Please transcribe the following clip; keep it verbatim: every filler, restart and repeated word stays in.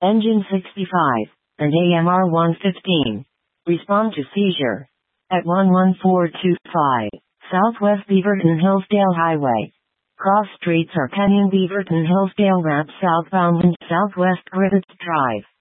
Engine sixty-five, and A M R one fifteen. Respond to seizure. At one one four two five, Southwest Beaverton Hillsdale Highway. Cross streets are Canyon Beaverton Hillsdale Ramp southbound and Southwest Griffith Drive.